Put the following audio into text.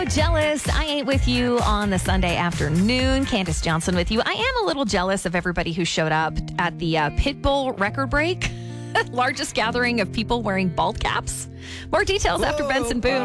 Jealous. I ain't with you on the Sunday afternoon. Candace Johnson with you. I am a little jealous of everybody who showed up at the Pitbull record break. Largest gathering of people wearing bald caps. More details after Benson Boone.